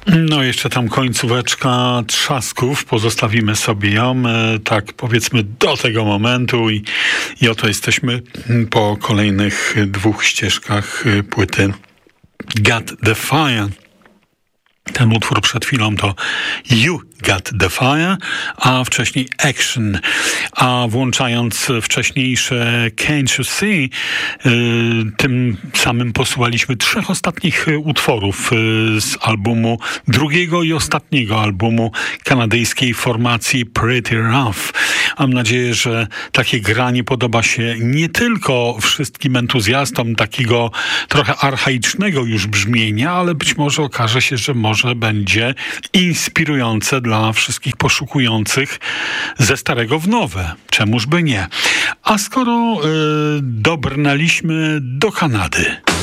No jeszcze tam końcóweczka trzasków, pozostawimy sobie ją, tak powiedzmy do tego momentu i oto jesteśmy po kolejnych dwóch ścieżkach płyty Got the Fire. Ten utwór przed chwilą to You Got the Fire, a wcześniej Action. A włączając wcześniejsze Can't You See, tym samym posłuchaliśmy trzech ostatnich utworów z albumu, drugiego i ostatniego albumu kanadyjskiej formacji Pretty Rough. Mam nadzieję, że takie granie podoba się nie tylko wszystkim entuzjastom takiego trochę archaicznego już brzmienia, ale być może okaże się, że może będzie inspirujące dla wszystkich poszukujących ze starego w nowe. Czemuż by nie? A skoro dobrnęliśmy do Kanady.